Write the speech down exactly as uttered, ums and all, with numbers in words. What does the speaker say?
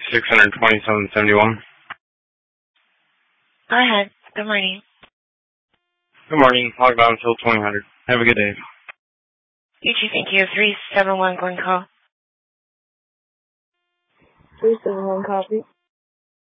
six hundred twenty-seven seventy-one. Go ahead. Good morning. Good morning. Log on until twenty hundred. Have a good day. U G, thank you. three seven one, going call. three seven one, copy.